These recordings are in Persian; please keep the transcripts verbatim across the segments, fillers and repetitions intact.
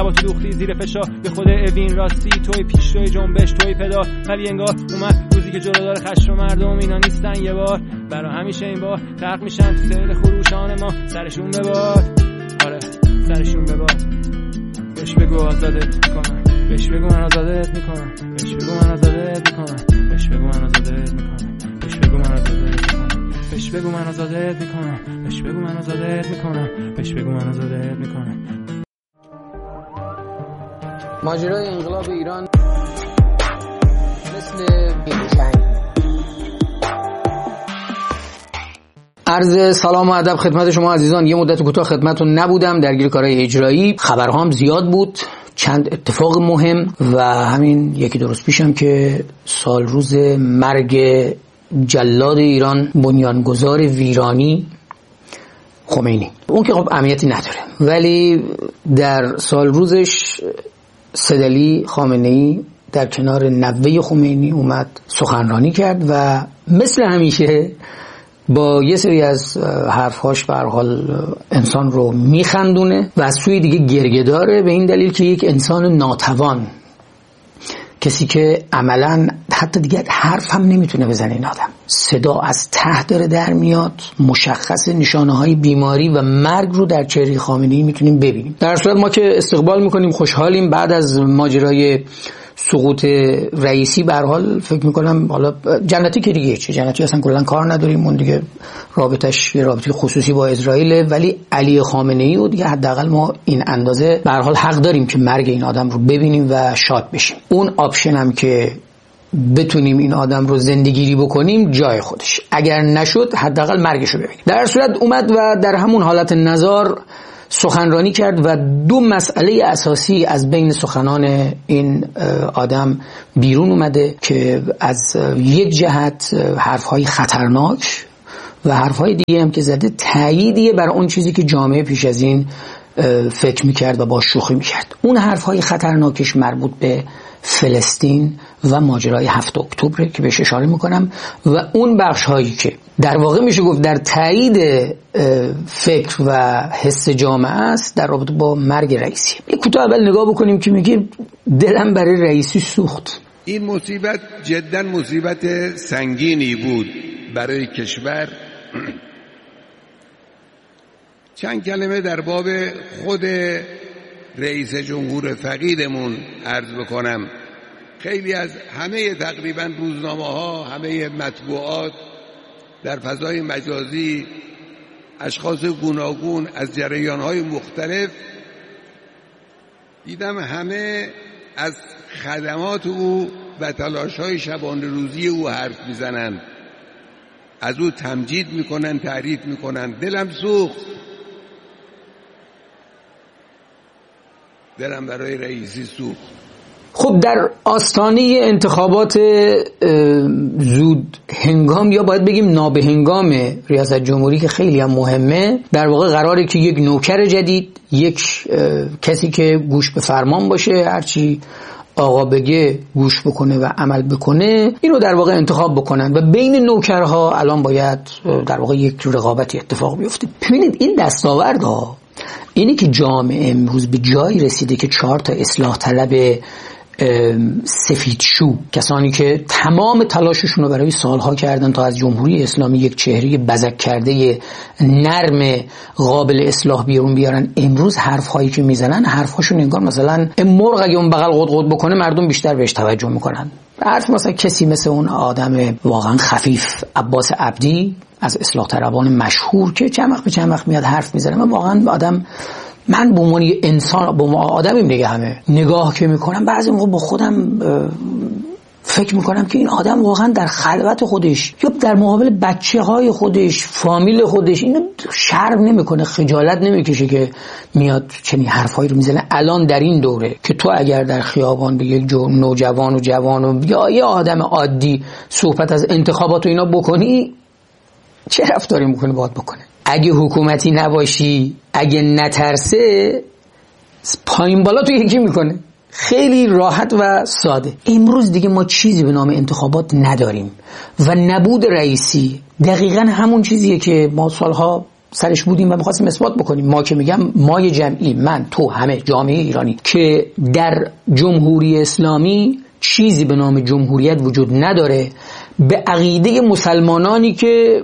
با تو دوختی زیر فشار به خود اوین راستی توی پیش توی جنبش توی پدال ولی انگار اومد روزی که جلو داره خشم مردم اینا نیستن یه بار برا همیشه این بار غرق میشن تو سیل خروشان ما سرشون بباد آره سرشون بباد بهش بگو آزادت میکنم بهش بگو من آزادت میکنم بهش بگو من آزادت میکنم بهش بگو من آزادت میکنم بهش بگو من آزادت میکنم بهش بگو من آزادت میکنم بهش بگو من آزادت میکنم بهش بگو من آزادت میکنم. ماجرای انقلاب ایران مثل بی‌نشنگ. عرض سلام و ادب خدمت شما عزیزان. یه مدت کوتاه خدمتتون نبودم، درگیر کارهای اجرایی، خبرهام زیاد بود، چند اتفاق مهم و همین یکی دو روز پیشم که سال روز مرگ جلاد ایران، بنیانگذار ویرانی خمینی، اون که خب اهمیتی نداره، ولی در سال روزش سیدعلی خامنه‌ای در کنار نوه خمینی اومد سخنرانی کرد و مثل همیشه با یه سری از حرفهاش به هر حال انسان رو میخندونه و از سوی دیگه گریه داره، به این دلیل که یک انسان ناتوان، کسی که عملاً حتی دیگه حرف هم نمیتونه بزنه، این آدم صدا از ته داره در میاد، مشخص نشانه های بیماری و مرگ رو در چهره خامنه‌ای میتونیم ببینیم. در صورت ما که استقبال میکنیم، خوشحالیم. بعد از ماجرای سقوط رئیسی به هر حال فکر میکنم حالا جنتی که دیگه چه جنتی اصلا کلا کار نداریم، اون دیگه رابطش یه رابطه خصوصی با اسرائیل، ولی علی خامنه‌ای و دیگه حداقل ما این اندازه به هر حال حق داریم که مرگ این آدم رو ببینیم و شاد بشیم. اون آپشن هم که بتونیم این آدم رو زندگیری بکنیم جای خودش، اگر نشد حداقل مرگش رو ببینیم. در صورت اومد و در همون حالت نزار سخنرانی کرد و دو مسئله اساسی از بین سخنان این آدم بیرون اومده که از یک جهت حرفهای خطرناک و حرفهای دیگه هم که زده تأییدیه بر اون چیزی که جامعه پیش از این فکر میکرد و با شوخی میکرد. اون حرفهای خطرناکش مربوط به فلسطین و ماجرای هفت اکتبر که بهش اشاره میکنم و اون بخش هایی که در واقع میشه گفت در تایید فکر و حس جامعه است در رابطه با مرگ رئیسی. یک کوتاه اول نگاه بکنیم که میگه دلم برای رئیسی سوخت. این مصیبت جدا مصیبت سنگینی بود برای کشور. چند کلمه در باب خود رئیس جمهور فقیدمون عرض بکنم. خیلی از همه تقریبا روزنامه ها، همه مطبوعات، در فضای مجازی اشخاص گوناگون از جریان های مختلف دیدم همه از خدمات او و تلاش های شبانه روزی او حرف میزنن، از او تمجید میکنن، تعریف میکنن. دلم سوخت، دلم برای رئیسی سوخت. خب در آستانه انتخابات زود هنگام یا باید بگیم نابهنگام ریاست جمهوری که خیلی هم مهمه، در واقع قراره که یک نوکر جدید، یک کسی که گوش به فرمان باشه، هرچی آقا بگه گوش بکنه و عمل بکنه، اینو در واقع انتخاب بکنن و بین نوکرها الان باید در واقع یک رقابتی اتفاق بیفته. ببینید این دستاوردها، اینی که جامعه امروز به جایی رسیده که چهار تا اصلاح طلب سفیدشو، کسانی که تمام تلاششون رو برای سالها کردن تا از جمهوری اسلامی یک چهره بزک کرده نرم قابل اصلاح بیرون بیارن، امروز حرفهایی که میزنن حرفهاشون انگار مثلا مرغ اگه اون بغل قد قد بکنه مردم بیشتر بهش توجه میکنن. حرف مثلا کسی مثل اون آدم واقعا خفیف عباس عبدی از اصلاح طلبان مشهور که چند وقت به چند وقت میاد حرف میزنه، من واقعا آدم من به عنوان انسان، به عنوان آدمی دیگه همه نگاه که میکنم بعضی موقع با خودم فکر میکنم که این آدم واقعا در خلوت خودش یا در مقابل بچه های خودش، فامیل خودش، اینو شرم نمیکنه، خجالت نمیکشه که میاد چنین حرفایی رو میزنه. الان در این دوره که تو اگر در خیابان به یک نوجوان و جوان و یا یه آدم عادی صحبت از انتخابات و اینا بکنی، چه رفتاری میکنه باید بکنه؟ اگه حکومتی نباشی، اگه نترسه، پایین بالا تو یکی میکنه. خیلی راحت و ساده. امروز دیگه ما چیزی به نام انتخابات نداریم و نبود رئیسی دقیقاً همون چیزیه که ما سالها سرش بودیم و می‌خواستیم اثبات بکنیم. ما که میگم مای جمعی، من، تو، همه جامعه ایرانی، که در جمهوری اسلامی چیزی به نام جمهوریت وجود نداره، به عقیده مسلمانانی که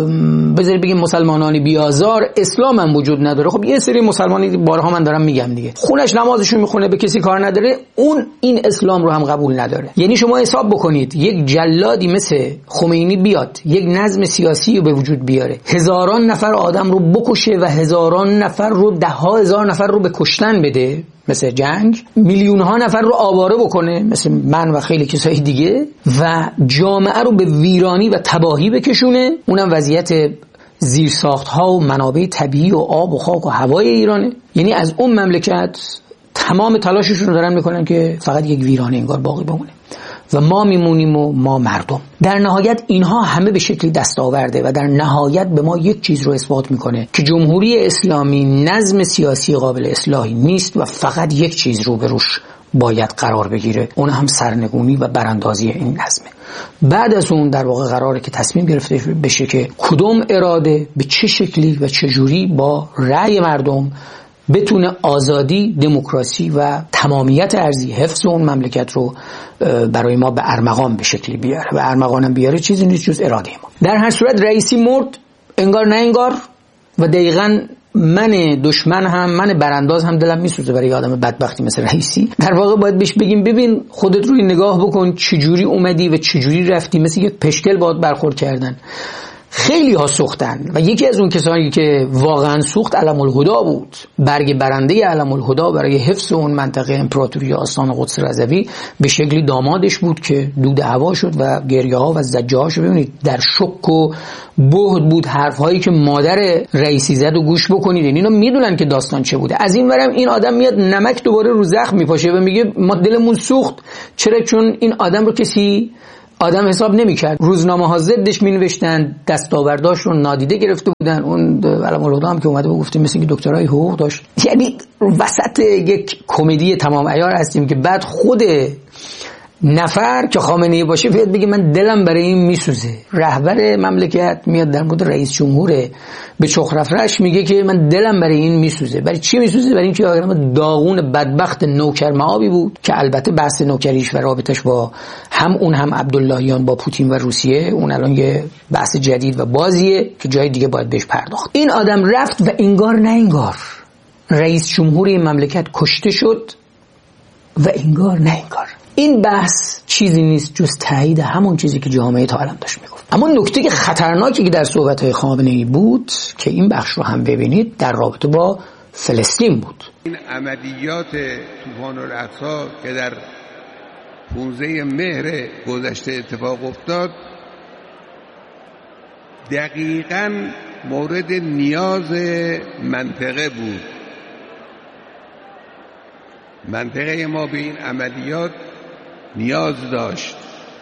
بذارید بگیم مسلمانانی بیازار، اسلام هم وجود نداره. خب یه سری مسلمانی بارها من دارم میگم دیگه، خونش نمازشو میخونه، به کسی کار نداره، اون این اسلام رو هم قبول نداره. یعنی شما حساب بکنید یک جلادی مثل خمینی بیاد یک نظم سیاسی رو به وجود بیاره، هزاران نفر آدم رو بکشه و هزاران نفر رو، ده ها هزار نفر رو به کشتن بده مثل جنگ، میلیون ها نفر رو آواره بکنه مثل من و خیلی کسای دیگه، و جامعه رو به ویرانی و تباهی بکشونه، اونم وضعیت زیرساخت ها و منابع طبیعی و آب و خاک و هوای ایرانه. یعنی از اون مملکت تمام تلاششون رو دارن میکنن که فقط یک ویرانه انگار باقی بمونه و ما میمونیم و ما مردم. در نهایت اینها همه به شکلی دستاورده و در نهایت به ما یک چیز رو اثبات میکنه که جمهوری اسلامی نظم سیاسی قابل اصلاحی نیست و فقط یک چیز رو به روش باید قرار بگیره، اون هم سرنگونی و براندازی این نظمه. بعد از اون در واقع قراره که تصمیم گرفته بشه که کدوم اراده به چه شکلی و چه جوری با رأی مردم بتونه آزادی، دموکراسی و تمامیت ارضی، حفظ اون مملکت رو برای ما به ارمغان به شکلی بیاره. و ارمغانم بیاره چیزی نیست جز اراده ما. در هر صورت رئیسی مرد، انگار نه انگار، و دقیقاً من دشمن هم، من برانداز هم دلم میسوزه برای آدم بدبختی مثل رئیسی. در واقع باید بهش بگیم ببین خودت روی نگاه بکن، چجوری اومدی و چجوری رفتی، مثل یک پشکل باید برخورد کردن. خیلی ها سوختن و یکی از اون کسانی که واقعا سوخت علم الهدا بود، برگ برنده علم الهدا برای حفظ اون منطقه امپراتوری آستان قدس رضوی به شکلی دامادش بود که دود هوا شد و گریه ها و زجه هاشو ببینید در شک و بهت بود، حرف هایی که مادر رئیسی زد و گوش بکنید. اینا میدونن که داستان چه بوده. از این ورم این آدم میاد نمک دوباره رو زخم میپاشه و میگه ما دلمون سوخت. چرا؟ چون این آدم رو کسی آدم حساب نمی‌کرد. روزنامه ها ضدش می‌نوشتن، دستاورداش رو نادیده گرفته بودن. اون علم الهدا هم که اومده بود گفته مثل اینکه دکترای حقوق داشت. یعنی وسط یک کمدی تمام عیار هستیم که بعد خود نفر که خامنه‌ای باشه بیاد بگه من دلم برای این میسوزه. رهبر مملکت میاد در مورد رئیس جمهور به چخرفرش میگه که من دلم برای این میسوزه. برای چی میسوزه؟ برای اینکه آدم داغون بدبخت نوکر معابی بود که البته بحث نوکریش و رابطش با هم اون هم عبداللهیان با پوتین و روسیه اون الان یه بحث جدید و بازیه که جای دیگه باید بهش پرداخت. این آدم رفت و انگار نه انگار رئیس جمهور این مملکت کشته شد و انگار نه انگار. این بحث چیزی نیست جز تایید همون چیزی که جامعه تا الان داشت میگفت. اما نکته خطرناکی که در صحبت‌های خامنه‌ای بود که این بخش رو هم ببینید در رابطه با فلسطین بود. این عملیات طوفان الاقصی که در پانزده مهر گذشته اتفاق افتاد دقیقاً مورد نیاز منطقه بود. منطقه ما به این عملیات نیاز داشت.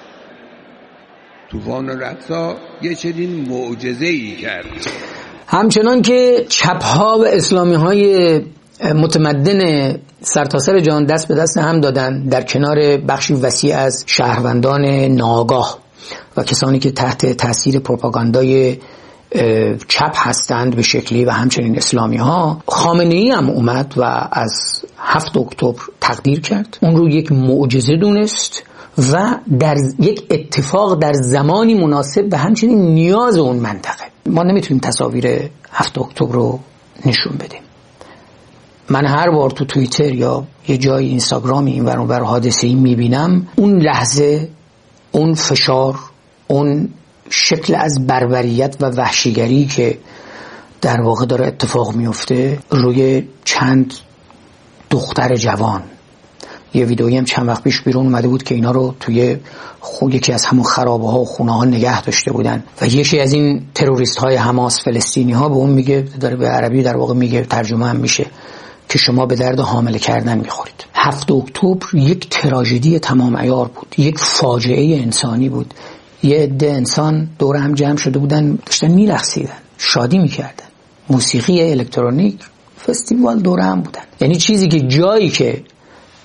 طوفان الاقصی یه چنین معجزه‌ای کرد. همچنان که چپ‌ها و اسلامی‌های متمدن سرتاسر جهان دست به دست هم دادن در کنار بخشی وسیع از شهروندان ناآگاه و کسانی که تحت تاثیر پروپاگاندای چپ هستند به شکلی و همچنین اسلامی ها، خامنه‌ای هم اومد و از هفت اکتبر تقدیر کرد، اون رو یک معجزه دونست و در یک اتفاق در زمانی مناسب و همچنین نیاز اون منطقه. ما نمیتونیم تصاویر هفت اکتبر رو نشون بدیم. من هر بار تو توییتر یا یه جای اینستاگرامی این ور اون ور حادثه‌ای میبینم، اون لحظه، اون فشار، اون شکل از بربریت و وحشیگری که در واقع داره اتفاق میفته روی چند دختر جوان. یه ویدئویی هم چند وقت پیش بیرون اومده بود که اینا رو توی خود یکی از همون خرابه ها و خونه ها نگه داشته بودن و یکی از این تروریست های حماس فلسطینی ها به اون میگه، داره به عربی در واقع میگه، ترجمه هم میشه که شما به درد حامله کردن میخورید. هفت اکتبر یک تراژدی تمام عیار بود، یک فاجعه انسانی بود. یه عده انسان دور هم جمع شده بودن، داشتن میرقصیدن، شادی میکردن، موسیقی الکترونیک، فستیوال دور هم بودن. یعنی چیزی که جایی که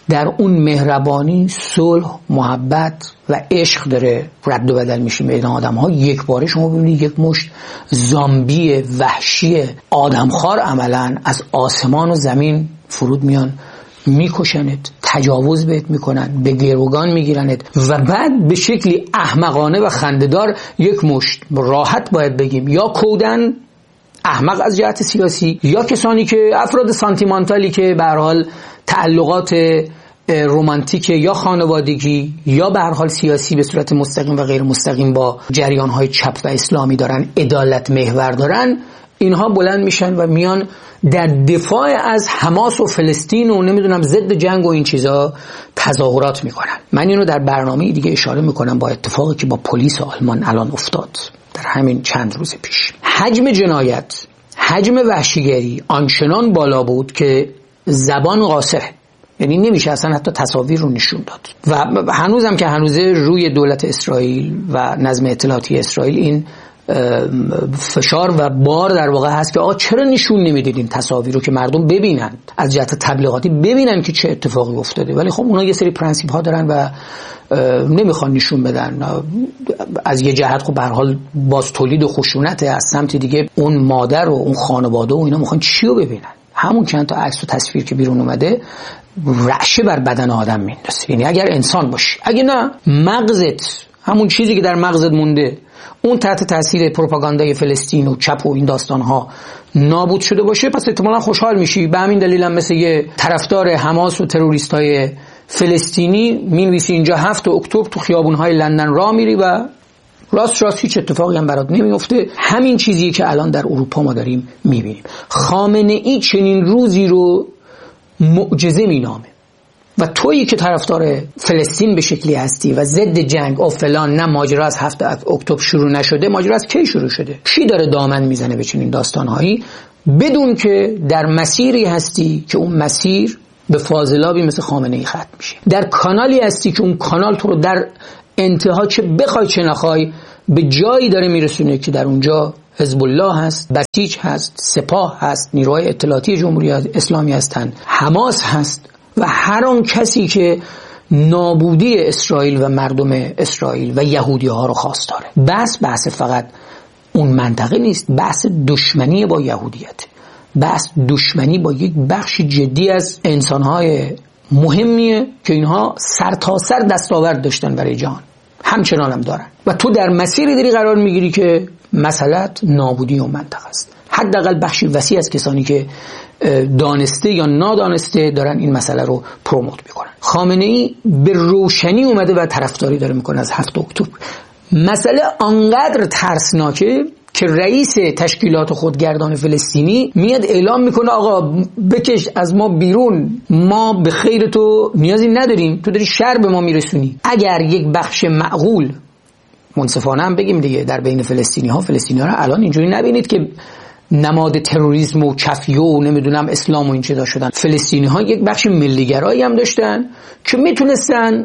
در اون مهربانی، صلح، محبت و عشق داره رد و بدل میشه میدان آدم ها. یک باره شما ببینید یک مشت زامبی وحشی آدمخوار عملا از آسمان و زمین فرود میان، میکشنت، تجاوز بهت میکنن، به گروگان میگیرنت و بعد به شکلی احمقانه و خنده‌دار یک مشت راحت باید بگیم یا کودن احمق از جهت سیاسی یا کسانی که افراد سانتیمانتالی که به هر حال تعلقات رمانتیک یا خانوادگی یا به هر حال سیاسی به صورت مستقیم و غیر مستقیم با جریان‌های چپ و اسلامی دارن، عدالت محور دارن، اینها بلند میشن و میان در دفاع از حماس و فلسطین و نمیدونم ضد جنگ و این چیزا تظاهرات میکنن. من اینو در برنامه دیگه اشاره میکنم با اتفاقی که با پلیس آلمان الان افتاد در همین چند روز پیش. حجم جنایت، حجم وحشیگری آنچنان بالا بود که زبان قاصره، یعنی نمیشه اصلا حتی تصاویر رو نشون داد و هنوزم که هنوزه روی دولت اسرائیل و نظم اطلاعاتی اسرائیل این فشار و بار در واقع هست که آقا چرا نشون نمیدید این تصاویر رو که مردم ببینن، از جهت تبلیغاتی ببینن که چه اتفاقی افتاده. ولی خب اونا یه سری پرنسیپ ها دارن و نمیخوان نشون بدن. از یه جهت خب به هر حال باز تولید خشونت، از سمت دیگه اون مادر و اون خانواده و اینا میخوان چی رو ببینن؟ همون چند تا عکس و تصویر که بیرون اومده رعشه بر بدن آدم میندازه. یعنی اگر انسان باشی، اگه نه مغزت، همون چیزی که در مغزت مونده اون تحت تاثیر پروپاگاندای فلسطین و چپ و این داستانها نابود شده باشه، پس احتمالاً خوشحال میشی. به همین دلیل هم مثل یه طرفدار حماس و تروریستای فلسطینی مینویسی اینجا هفت اکتبر تو خیابونهای لندن راه میری و راست راست هیچ اتفاقی هم برات نمیفته. همین چیزیه که الان در اروپا ما داریم میبینیم. خامنه ای چنین روزی رو معجزه مینامه و تویی که طرفدار فلسطین به شکلی هستی و ضد جنگ و فلان، نه ماجرا از هفت اکتبر شروع نشده، ماجرا از کی شروع شده؟ کی داره دامن میزنه به چنین داستانهایی بدون که در مسیری هستی که اون مسیر به فاضلابی مثل خامنه ای ختم میشه، در کانالی هستی که اون کانال تو رو در انتها چه بخوای چه نخوای به جایی داره میرسونه که در اونجا حزب الله هست، بسیج هست، سپاه هست، نیروهای اطلاعاتی جمهوری اسلامی هستن، حماس هست و هر آن کسی که نابودی اسرائیل و مردم اسرائیل و یهودی ها رو خواست داره. بحث بحث فقط اون منطقه نیست، بحث دشمنی با یهودیت، بحث دشمنی با یک بخش جدی از انسانهای مهمیه که اینها سرتاسر دستاورد داشتن برای جهان، همچنان هم دارن و تو در مسیری داری قرار میگیری که مسئلت نابودی اون منطقه است. حداقل بخشی وسیع از کسانی که دانسته یا نادانسته دارن این مسئله رو پروموت میکنن. خامنه ای به روشنی اومده و طرفداری داره میکنه از هفت اکتبر. مسئله آنقدر ترسناکه که رئیس تشکیلات خودگردان فلسطینی میاد اعلام میکنه آقا بکش از ما بیرون، ما به خیر تو نیازی نداریم، تو داری شر به ما میرسونی. اگر یک بخش معقول، منصفانه هم بگیم دیگه، در بین فلسطینی ها فلسطینی ها الان اینجوری نبینید که نماد تروریسم و چفیو و نمیدونم اسلام و این چیزا شدن. فلسطینی ها یک بخش ملیگرایی هم داشتن که میتونستن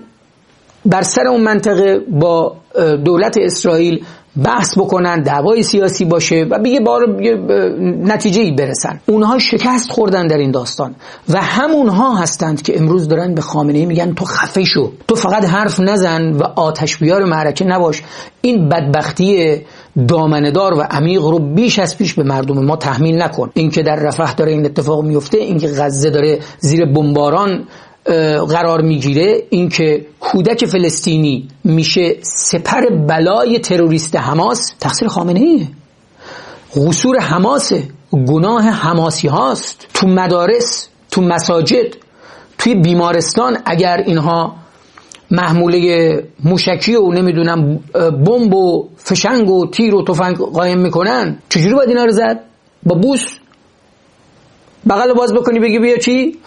بر سر اون منطقه با دولت اسرائیل بحث بکنن، دعوای سیاسی باشه و به یه بار نتیجه‌ای برسن. اونها شکست خوردن در این داستان و همونها هستند که امروز دارن به خامنه‌ای میگن تو خفه شو، تو فقط حرف نزن و آتش بیار معرکه نباش، این بدبختی دامنه‌دار و عمیق رو بیش از پیش به مردم ما تحمیل نکن. این که در رفح داره این اتفاق میفته، این که غزه داره زیر بمباران قرار میگیره، این که کودک فلسطینی میشه سپر بلای تروریست حماس، تقصیر خامنه ایه، قصور حماسه، گناه حماسی هاست. تو مدارس، تو مساجد، توی بیمارستان اگر اینها محموله موشکی و نمیدونم بمب و فشنگ و تیر و تفنگ قایم میکنن، چجوری باید اینا رو زد؟ با بوس بغل باز بکنی بگی بیا چی؟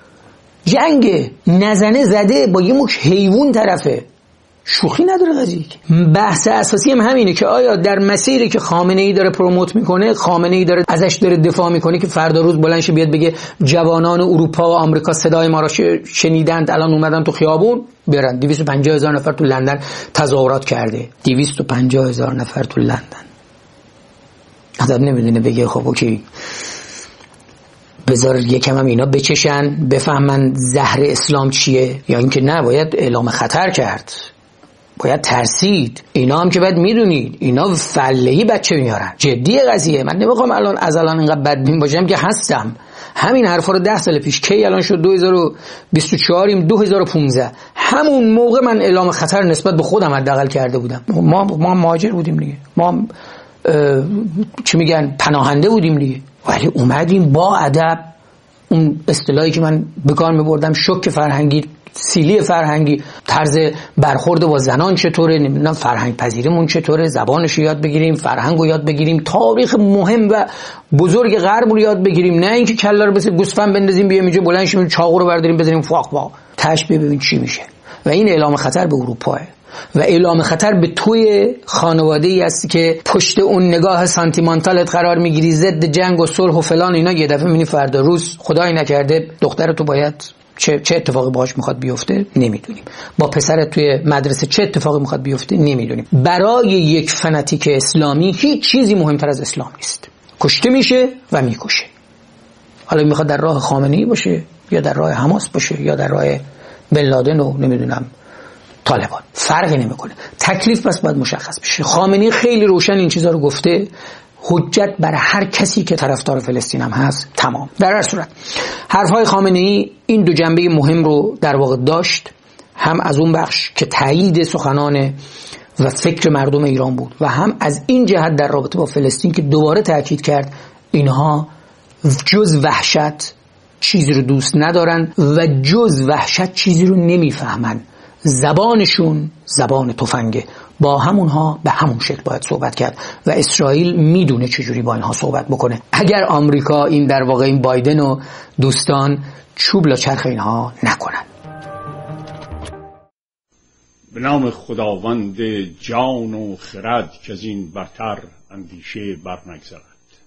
جنگ. نزنه زده با یه مش حیوان طرفه، شوخی نداره قضیه. بحث اساسی هم همینه که آیا در مسیری که خامنه ای داره پروموت میکنه، خامنه ای داره ازش داره دفاع میکنه که فردا روز بلند شه بیاد بگه جوانان اروپا و آمریکا صدای ما را شنیدند، الان اومدن تو خیابون، برن دویست و پنجاه هزار نفر تو لندن تظاهرات کرده، دویست و پنجاه هزار نفر تو لندن. آدم نمیدونه بگه خب اوکی بذار یکم هم اینا بچشن بفهمن زهر اسلام چیه، یا اینکه نه باید اعلام خطر کرد، باید ترسید. اینا هم که باید میدونید اینا فلهی بچه میارن. جدی قضیه. من نمیخوام الان از الان اینقدر بدبین باشم که هستم. همین حرفا رو ده سال پیش کی الان شد دو هزار و بیست و چهار دو هزار و پانزده همون موقع من اعلام خطر نسبت به خودم حداقل کرده بودم. ما ما مهاجر بودیم دیگه، ما چی میگن پناهنده بودیم دیگه، ولی اومدیم با ادب. اون اصطلاحی که من به کار میبردم شوک فرهنگی، سیلی فرهنگی، طرز برخورد با زنان چطوره، نمیدونم فرهنگ پذیریمون چطوره، زبانش رو یاد بگیریم، فرهنگ رو یاد بگیریم، تاریخ مهم و بزرگ غرب رو یاد بگیریم، نه اینکه کلا رو مثل گوسفند بندازیم بیایم اینجا بلند شیم چاقو رو برداریم بزنیم فاق با تشبیه ببین چی میشه. و این اعلام خطر به اروپاه و اعلام خطر به توی خانواده‌ای هستی که پشت اون نگاه سانتیمانتالت قرار میگیری، ضد جنگ و صلح و فلان اینا. یه دفعه میبینی فردا روز خدای نکرده دختر تو باید چه چه اتفاقی باهاش میخواد بیفته نمیدونیم، با پسرت توی مدرسه چه اتفاقی میخواد بیفته نمیدونیم. برای یک فناتیک اسلامی هیچ چیزی مهمتر از اسلام نیست. کشته میشه و میکشه. حالا میخواد در راه خامنه‌ای باشه یا در راه حماس باشه یا در راه بن لادن و نمیدونم طالبان، فرقی نمیکنه. تکلیف بس باید مشخص بشه. خامنه‌ای خیلی روشن این چیزا رو گفته، حجت بر هر کسی که طرفدار فلسطین هم هست تمام. در هر صورت حرفهای خامنه‌ای این دو جنبه مهم رو در واقع داشت، هم از اون بخش که تایید سخنان و فکر مردم ایران بود و هم از این جهت در رابطه با فلسطین که دوباره تاکید کرد اینها جز وحشت چیزی رو دوست ندارن و جز وحشت چیزی رو نمیفهمن. زبانشون زبان تفنگه، با همونها به همون شکل باید صحبت کرد و اسرائیل میدونه چجوری با اینها صحبت بکنه. اگر آمریکا این در واقع این بایدن و دوستان چوب لا چرخ اینها نکنن. به نام خداوند جان و خرد که از این برتر اندیشه بر نگذرد.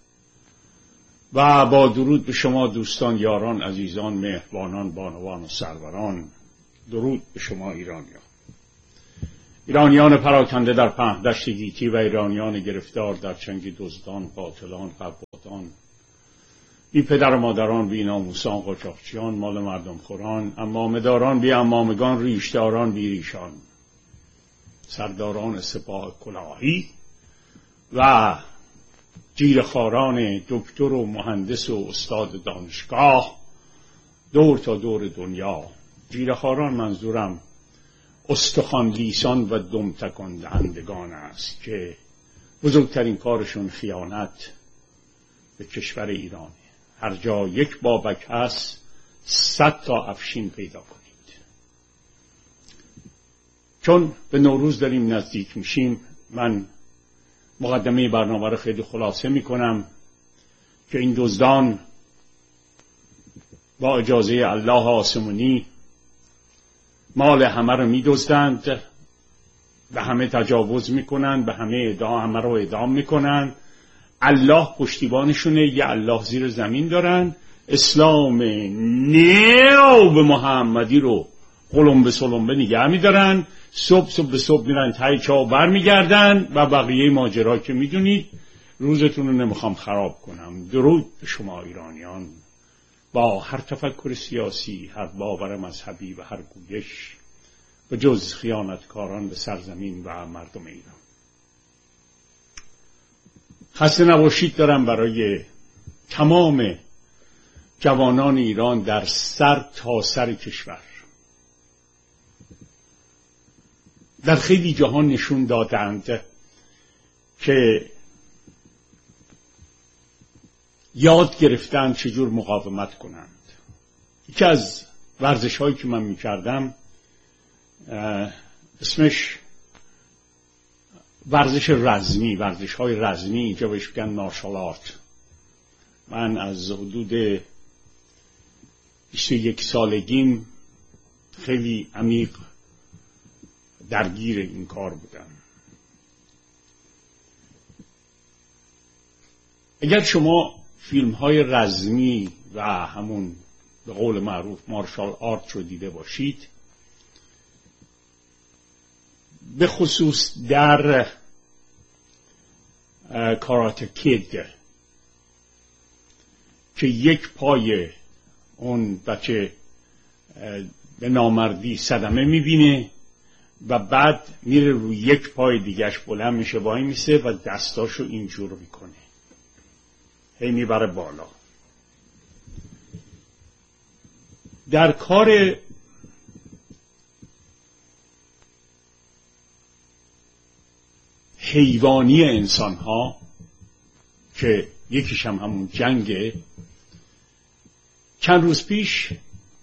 و با درود به شما دوستان، یاران، عزیزان، مهربانان، بانوان و سروران. درود به شما ایرانیان، ایرانیان پراکنده در پهن‌دشت گیتی و ایرانیان گرفتار در چنگ دزدان، قاتلان، قبادان، بی پدر و مادران، بی ناموسان، قاچاقچیان، مال مردم خوران، امامداران، بی امامگان، ریشداران، بی ریشان، سرداران سپاه کلاهی و جیرخواران دکتر و مهندس و استاد دانشگاه دور تا دور دنیا. جیرخواران منظورم استخوان لیسان و دم تکان دهندگان است که بزرگترین کارشون خیانت به کشور ایرانه. هر جا یک بابک هست صد تا افشین پیدا کنید. چون به نوروز داریم نزدیک میشیم، من مقدمه برنامه رو خیلی خلاصه میکنم که این دزدان با اجازه الله آسمانی مال همه رو می‌دزدند، به همه تجاوز میکنن، به همه ادعا همه رو اعدام میکنن. الله پشتیبانشونه، یه الله زیر زمین دارن. اسلام نیو به محمدی رو قلمبه سلمبه نگه میدارن. صبح صبح به صبح میرن تای چاه بر میگردن و بقیه ماجرا که میدونید. روزتون رو نمیخوام خراب کنم. درود به شما ایرانیان، با هر تفکر سیاسی، هر باور مذهبی و هر گویش به جز خیانتکاران به سرزمین و مردم ایران. خسته نباشید دارم برای تمام جوانان ایران در سر تا سر کشور. در خیلی جهان نشون دادند که یاد گرفتن چجور مقاومت کنند. یکی از ورزش هایی که من می کردم اسمش ورزش رزمی، ورزش های رزمی، اینجا بهش میگن مارشال آرت. من از حدود بیست و یک سالگیم خیلی عمیق درگیر این کار بودم. اگر شما فیلم های رزمی و همون به قول معروف مارشال آرت رو دیده باشید، به خصوص در کاراته کید که یک پای اون بچه به نامردی صدمه میبینه و بعد میره روی یک پای دیگهش بلند میشه وای میسه و دستاشو اینجور میکنه، هی میبره بالا. در کار حیوانی انسان ها که یکیش هم همون جنگه، چند روز پیش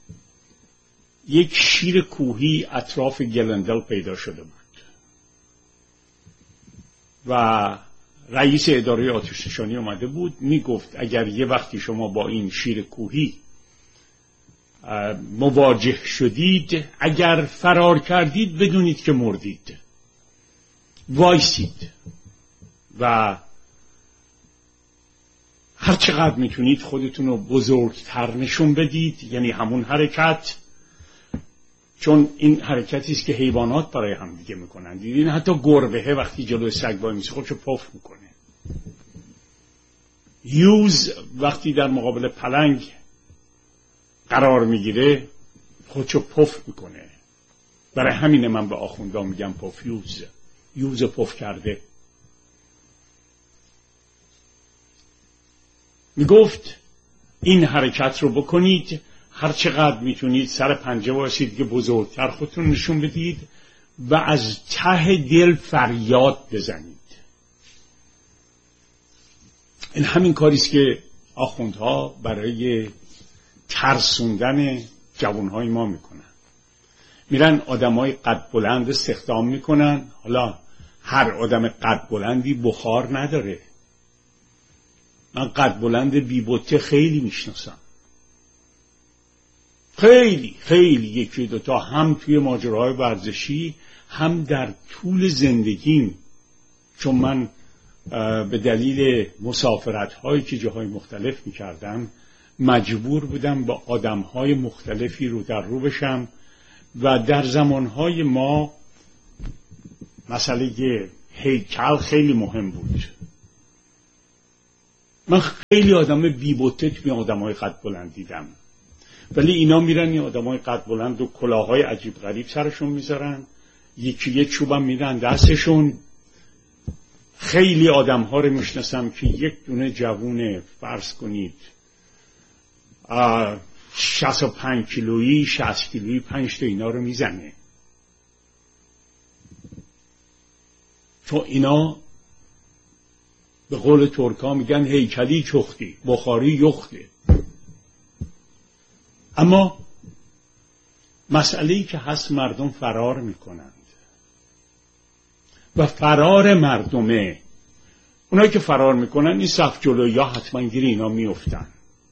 یک شیر کوهی اطراف گلندل پیدا شده بود و رئیس اداره آتش نشانی اومده بود میگفت اگر یه وقتی شما با این شیر کوهی مواجه شدید، اگر فرار کردید بدونید که مردید، وایسید و هر چقدر میتونید خودتون رو بزرگتر نشون بدید، یعنی همون حرکت، چون این حرکتی است که حیوانات برای هم دیگه میکنن. دیدین حتی گربه وقتی جلوی سگ وای میسه خودشو پف میکنه. یوز وقتی در مقابل پلنگ قرار میگیره خودشو پف میکنه. برای همینه من به آخوندا میگم پف یوز، یوز پف کرده. میگفت این حرکت رو بکنید، هر چقدر میتونید سر پنجه واسید که بزرگتر خودتون نشون بدید و از ته دل فریاد بزنید. این همین کاریست که آخوندها برای ترسوندن جوانهای ما میکنن. میرن آدمای قد بلند استخدام میکنن. حالا هر آدم قد بلندی بخار نداره. من قد بلند بیبوته خیلی میشناسم، خیلی خیلی یکی دوتا، هم توی ماجراهای ورزشی هم در طول زندگیم، چون من به دلیل مسافرت هایی که جاهای مختلف میکردم مجبور بودم با آدم های مختلفی رو در رو بشم و در زمانهای ما مسئله هیکل خیلی مهم بود. من خیلی آدم بی‌بوته توی آدمای قد بلند دیدم، ولی اینا میرن این آدمای قد بلند و کلاهای عجیب غریب سرشون میذارن، یکی یه چوبم میدن دستشون. خیلی آدم ها رو میشناسم که یک دونه جوون فرض کنید شصت و پنج کیلویی شصت کیلویی پنج تا اینا رو میزنه، چون اینا به قول ترکا میگن هیکلی چختی، بخاری یخته. اما مسئله‌ای که هست مردم فرار میکنند و فرار مردمه، اونایی که فرار میکنن این صف جلوی یا حتما گیر اینا میفتن.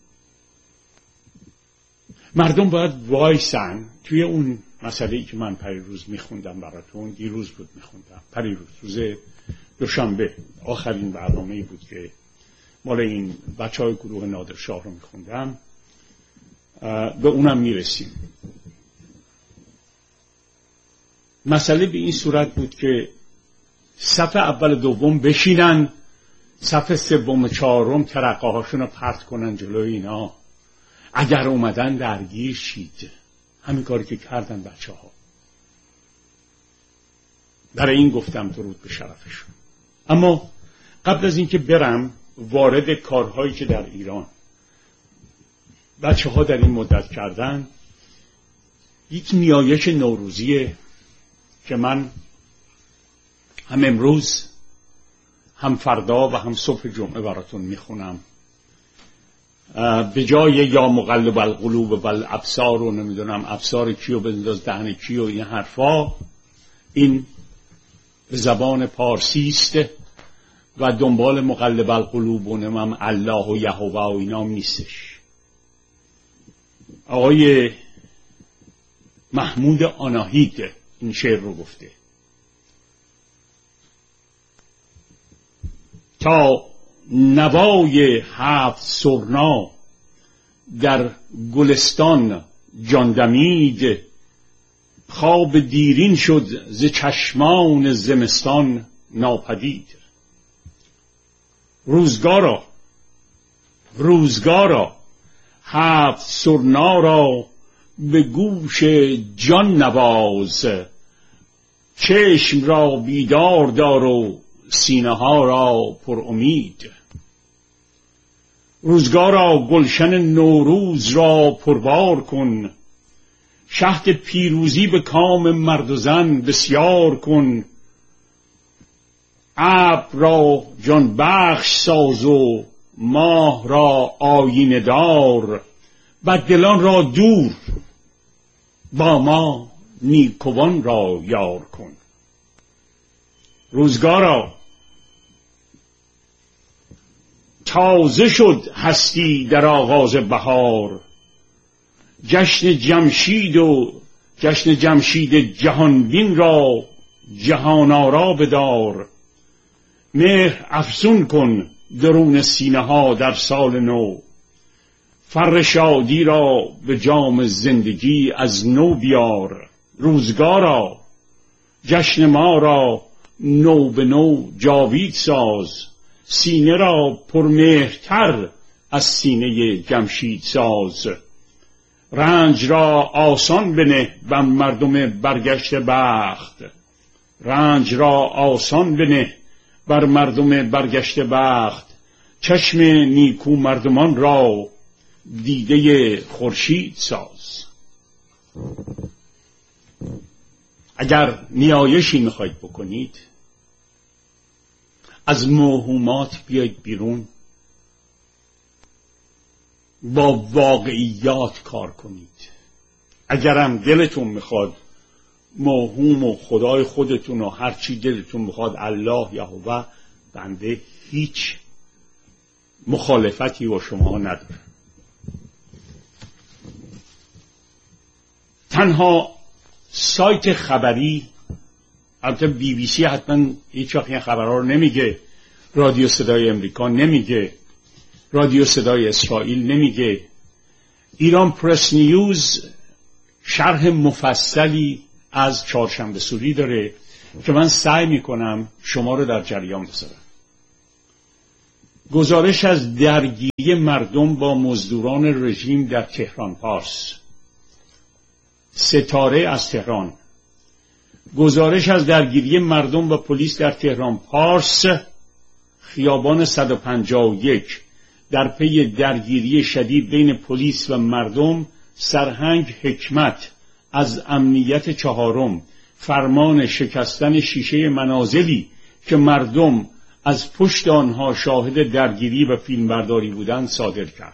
مردم باید وایسن. توی اون مسئله‌ای که من پریروز میخوندم براتون، دیروز بود میخوندم، پریروز روز دوشنبه آخرین برنامه‌ای بود که مال این بچهای گروه نادرشاه رو میخوندم، به اونم میرسیم. مسئله به این صورت بود که صف اول دوم بشینن، صف سوم و چهارم ترقه هاشون رو پرت کنن جلوی اینا، اگر اومدن درگیر شید. همین کاری که کردن بچه ها. برای این گفتم درود به شرفشون. اما قبل از اینکه برم وارد کارهایی که در ایران بچه ها در این مدت کردن، یک نیایش نوروزیه که من هم امروز هم فردا و هم صبح جمعه براتون میخونم. به جای یا مقلب القلوب و الابصار و نمیدونم ابصار کیو بنداز دهن کیو این حرفا، این به زبان پارسی است و دنبال مقلب القلوب و نمیم الله و یهوه و اینام نیستش. آقای محمود آناهید این شعر رو گفته: تا نوای هفت سرنا در گلستان جان دمید، خواب دیرین شد ز چشمان زمستان ناپدید. روزگارا روزگارا هفت سرنا را به گوش جان نواز، چشم را بیدار دار و سینه ها را پر امید. روزگارا گلشن نوروز را پربار کن، شهد پیروزی به کام مرد و زن بسیار کن. ابر را جان بخش ساز و ماه را آینه دار، بددلان را دور با ما نیکوان را یار کن. روزگارا تازه شد هستی در آغاز بهار، جشن جمشید و جشن جمشید جهانبین را جهان آرا بدار. مهر افزون کن درون سینه ها در سال نو، فر شادی را به جام زندگی از نو بیار. روزگارا جشن ما را نو به نو جاوید ساز، سینه را پرمهرتر از سینه جمشید ساز. رنج را آسان بنه بر مردم برگشته بخت، رنج را آسان بنه بر مردم برگشته بخت. چشم نیکو مردمان را دیده خورشید ساز. اگر نیایشی میخواید بکنید، از موهومات بیاید بیرون، با واقعیات کار کنید. اگرم دلتون میخواد موهوم و خدای خودتون و هر چی دلتون میخواد الله یهوه، بنده هیچ مخالفتی با شما نداره. تنها سایت خبری، البته بی بی سی حتما هیچ وقت این خبرها رو نمیگه، رادیو صدای امریکا نمیگه، رادیو صدای اسرائیل نمیگه، ایران پرس نیوز شرح مفصلی از چهارشنبه سوری داره که من سعی میکنم شما رو در جریان بذارم. گزارش از درگیری مردم با مزدوران رژیم در تهران پارس. ستاره از تهران. گزارش از درگیری مردم و پلیس در تهران پارس، خیابان صد و پنجاه و یک. در پی درگیری شدید بین پلیس و مردم، سرهنگ حکمت از امنیت چهارم فرمان شکستن شیشه منازلی که مردم از پشت آنها شاهد درگیری و فیلمبرداری بودند صادر کرد.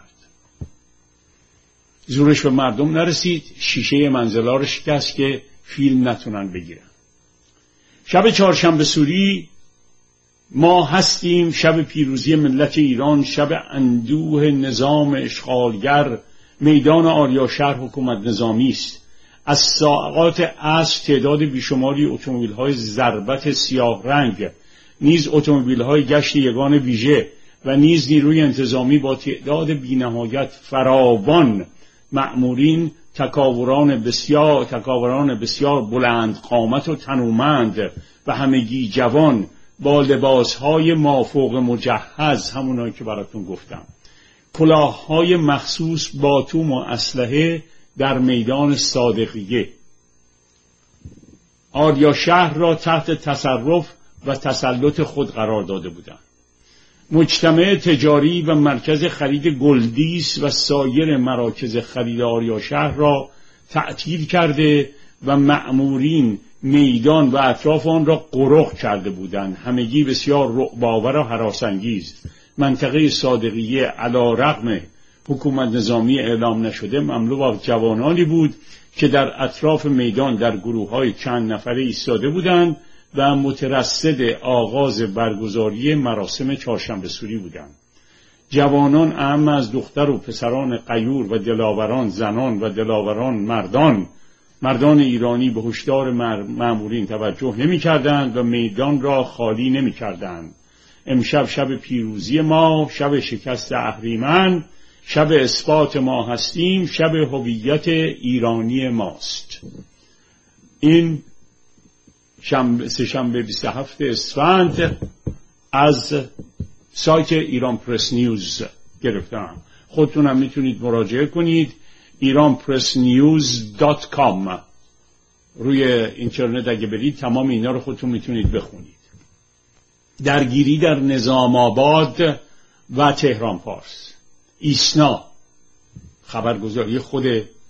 زورش به مردم نرسید، شیشه منزلا رو شکست که فیلم نتونن بگیرن. شب چهارشنبه سوری ما هستیم، شب پیروزی ملت ایران، شب اندوه نظام اشغالگر. میدان آریاشهر حکومت نظامی است. از ساعات عصر تعداد بیشماری اتومبیل‌های ضربت سیاه رنگ، نیز اتومبیل‌های گشت یگان ویژه و نیز نیروی انتظامی با تعداد بی‌نهایت فراوان، مأمورین، تکاوران بسیار تکاوران بسیار بلند قامت و تنومند و همگی جوان با لباسهای مافوق مجهز، همونایی که براتون گفتم، کلاه‌های مخصوص با توم و اسلحه در میدان صادقیه آریا شهر را تحت تصرف و تسلط خود قرار داده بودند. مجتمع تجاری و مرکز خرید گلدیس و سایر مراکز خرید آریا شهر را تعطیل کرده و مأمورین میدان و اطراف آن را قرق کرده بودند. همگی بسیار رعب‌آور و هراس‌انگیز. منطقه صادقیه علی رغم حکومت نظامی اعلام نشده مملو از جوانانی بود که در اطراف میدان در گروه‌های چند نفره ایستاده بودند و مترصد آغاز برگزاری مراسم چهارشنبه سوری بودند. جوانان اعم از دختر و پسران غیور و دلاوران زنان و دلاوران مردان مردان ایرانی به هشدار مأمورین توجه نمی کردند و میدان را خالی نمی کردند. امشب شب پیروزی ما، شب شکست اهریمن، شب اثبات ما هستیم، شب هویت ایرانی ماست. این شنبه سه‌شنبه بیست و هفتم اسفند از سایت ایران پرس نیوز گرفتم. خودتون هم میتونید مراجعه کنید، ایران پرس نیوز دات کام روی اینترنت اگه برید تمام اینا رو خودتون میتونید بخونید. درگیری در نظام آباد و تهران پارس. ایسنا خبرگزاری خود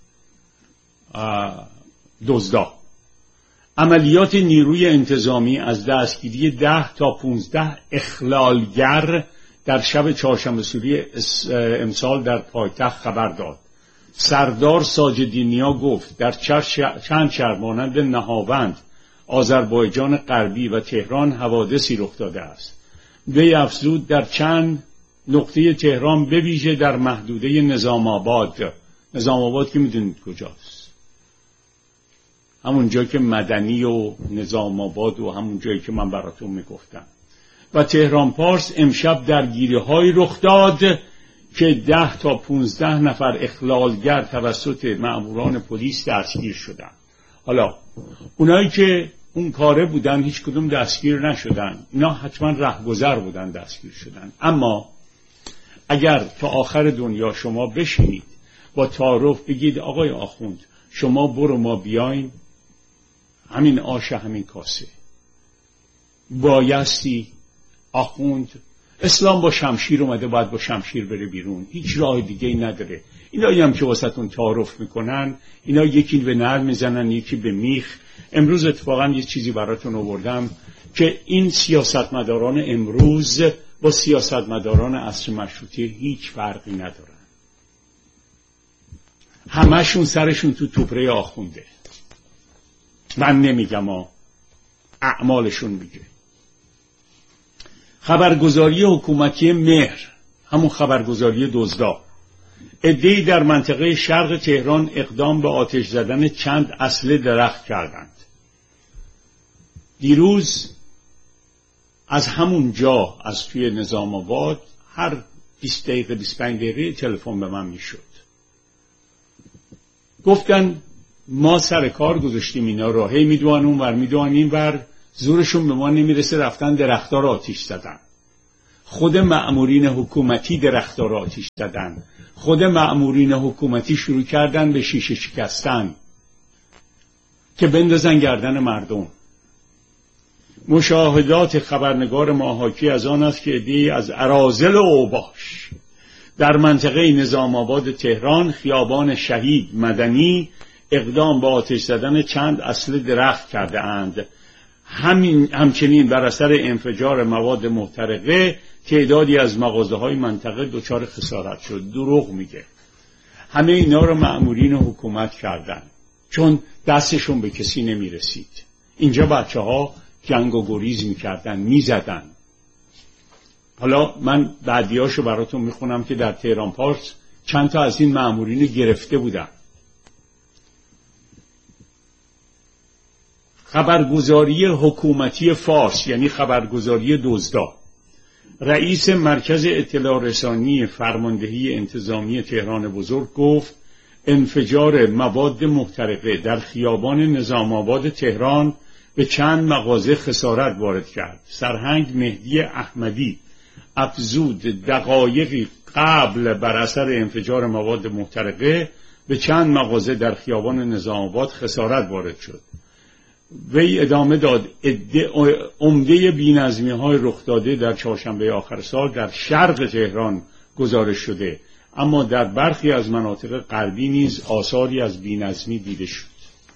دزدا. عملیات نیروی انتظامی از دستگیری ده تا پونزده اخلالگر در شب چهارشنبه سوری امسال در پایتخت خبر داد. سردار ساجدینیا گفت در چند شهر مانند نهاوند، آذربایجان غربی و تهران حوادثی رخ داده است. وی افزود در چند نقطه تهران به ویژه در محدوده نظام آباد، نظام آباد که میدونید کجاست، همون جایی که مدنی و نظام آباد و همون جایی که من براتون میگفتم، و تهران پارس امشب درگیری های رخ داد که ده تا پونزده نفر اخلالگر توسط مأموران پلیس دستگیر شدن. حالا اونایی که اون کاره بودن هیچ کدوم دستگیر نشدن، اینا حتما رهگذر بودن دستگیر شدن. اما اگر تا آخر دنیا شما بشینید با تعارف بگید آقای آخوند شما برو ما بیاین، همین آش همین کاسه، بایستی آخوند اسلام با شمشیر اومده باید با شمشیر بره بیرون، هیچ راه دیگه ای نداره. اینایی هم که واسهتون تعارف میکنن، اینا یکی به نر میزنن یکی به میخ. امروز اتفاقا یه چیزی براتون آوردم که این سیاستمداران امروز با سیاستمداران عصر مشروطه هیچ فرقی ندارن، همشون سرشون تو توبره آخونده. من نمیگم ها، اعمالشون میگه. خبرگزاری حکومتی مهر، همون خبرگزاری دزدا، عده‌ای در منطقه شرق تهران اقدام به آتش زدن چند اصل درخت کردند. دیروز از همون جا، از توی نظام آباد، هر بیست دقیقه بیست و پنج دقیقه تلفن به من میشد. گفتن ما سر کار گذاشتیم اینا رو، هی میدوان اون ور میدوان این ور، زورشون به ما نمیرسه، رفتن درخت‌ها رو آتش زدن. خود مأمورین حکومتی درخت‌ها رو آتش زدن. خود مأمورین حکومتی شروع کردن به شیشه شکستن که بندازن گردن مردم. مشاهدات خبرنگار ما حاکی از آن است که عده‌ای از اراذل و اوباش در منطقه نظام آباد تهران، خیابان شهید مدنی، اقدام به آتش زدن چند اصل درخت کرده اند. همین همچنین بر اثر انفجار مواد محترقه تعدادی از مغازه‌های منطقه دچار خسارت شد. دروغ میگه. همه اینا رو مأمورین حکومت کردن چون دستشون به کسی نمیرسید. اینجا بچه‌ها جنگ و گریز میکردن، میزدن. حالا من بعدیاشو براتون میخونم که در تهران پارس چند تا از این مأمورین گرفته بودن. خبرگزاری حکومتی فارس، یعنی خبرگزاری دزدا، رئیس مرکز اطلاع رسانی فرماندهی انتظامی تهران بزرگ گفت انفجار مواد محترقه در خیابان نظام آباد تهران به چند مغازه خسارت وارد کرد. سرهنگ مهدی احمدی افزود دقایقی قبل بر اثر انفجار مواد محترقه به چند مغازه در خیابان نظام آباد خسارت وارد شد. وی ادامه داد عمده بی‌نظمی های رخ داده در چهارشنبه آخر سال در شرق تهران گزارش شده، اما در برخی از مناطق غربی نیز آثاری از بی‌نظمی دیده شد.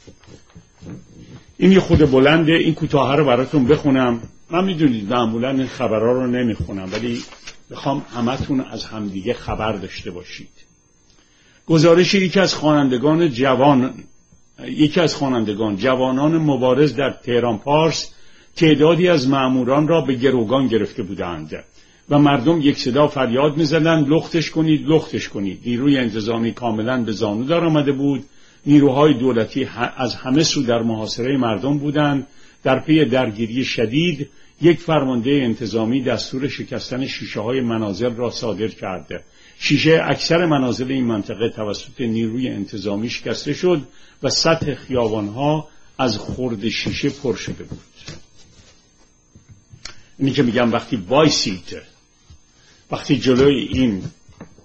این یه خود بلنده، این کوتاه رو براتون بخونم. من میدونید معمولا این خبرها رو نمیخونم، ولی میخوام همتون از همدیگه خبر داشته باشید. گزارش یکی از خوانندگان جوان یکی از خوانندگان جوانان مبارز در تهران پارس تعدادی از مأموران را به گروگان گرفته بودند و مردم یک صدا فریاد می‌زدند لختش کنید لختش کنید. نیروی انتظامی کاملا به زانو در آمده بود. نیروهای دولتی از همه سو در محاصره مردم بودند. در پی درگیری شدید یک فرمانده انتظامی دستور شکستن شیشه های منازل را صادر کرده. شیشه اکثر منازل این منطقه توسط نیروی انتظامی شکسته شد و سطح خیابانها از خرد شیشه پر شده بود. اینی که میگم وقتی وایسید، وقتی جلوی این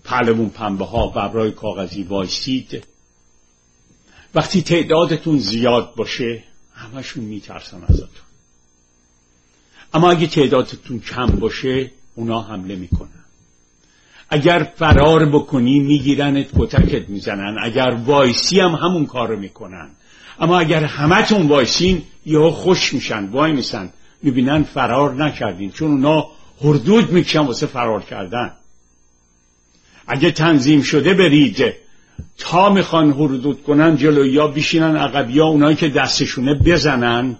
پهلوون پنبه ها ببرای کاغذی وایسید. وقتی تعدادتون زیاد باشه همشون میترسن ازتون، اما اگه تعدادتون کم باشه اونا حمله میکنن. اگر فرار بکنی میگیرنت، کتکت میزنن. اگر وایسی هم همون کارو میکنن. اما اگر همتون وایسین یهو خوش میشن، وای میسن، میبینن فرار نکردین، چون اونا هردود میکشن واسه فرار کردن. اگه تنظیم شده برید تا میخوان هردود کنن جلوی یا بیشینن عقبی ها، اونایی که دستشونه بزنن،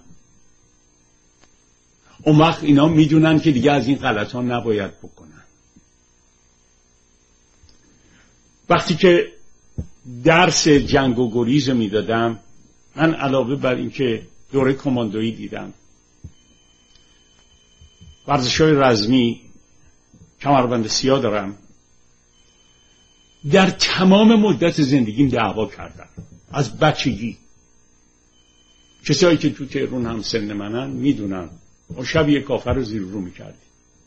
اون وقت اینا میدونن که دیگه از این غلط ها نباید بکنن. وقتی که درس جنگ و گریز میدادم، من علاوه بر این که دوره کماندویی دیدم، ورزش‌های رزمی، کمربند سیاه دارم، در تمام مدت زندگیم دعوا کردم از بچگی. کسایی که تو تهران هم سن منن میدونن ما شب یک کافر رو زیر رو میکردیم.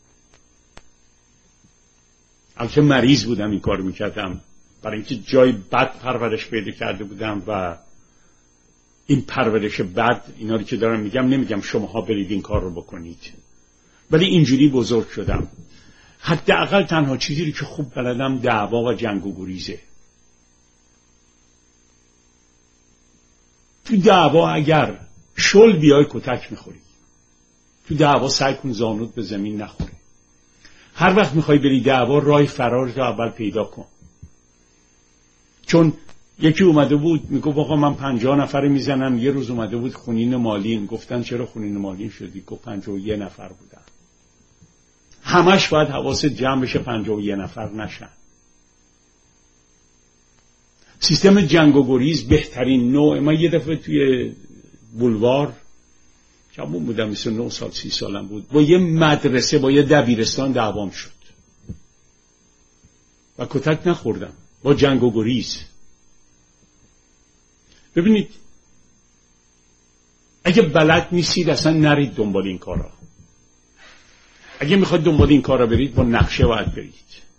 البته مریض بودم این کار میکردم، برای اینکه جای بد پرورش پیدا کرده بودم و این پرورش بد، اینا رو که دارم میگم نمیگم شماها برید این کار رو بکنید، ولی اینجوری بزرگ شدم. حداقل تنها چیزی که خوب بلدم دعوا و جنگ و گریزه. تو دعوا اگر شل بیای کتک میخوری، تو دعوا سعی کن زانوت به زمین نخوره. هر وقت میخوای بری دعوا راه فرارت رو اول پیدا کن. چون یکی اومده بود میگفت آقا من پنجاه نفر میزنم، یه روز اومده بود خونین مالین، گفتن چرا خونین مالین شدی؟ گفت پنجاه و یک نفر بودن. همش باید حواست جمع بشه پنجاه و یک نفر نشن. سیستم جنگ و گریز بهترین نوع. من یه دفعه توی بولوار جوون بودم، بیست و نه سال سی سالم بود، با یه مدرسه با یه دبیرستان دعوام شد و کتک نخوردم، با جنگ و گریز. ببینید اگه بلد نیستید اصلا نرید دنبال این کارا. اگه میخواید دنبال این کارا برید با نقشه باید برید.